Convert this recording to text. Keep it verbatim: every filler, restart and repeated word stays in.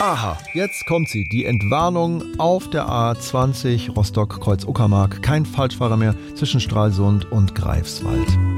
Aha, jetzt kommt sie, die Entwarnung auf der A zwanzig Rostock-Kreuz-Uckermark. Kein Falschfahrer mehr zwischen Stralsund und Greifswald.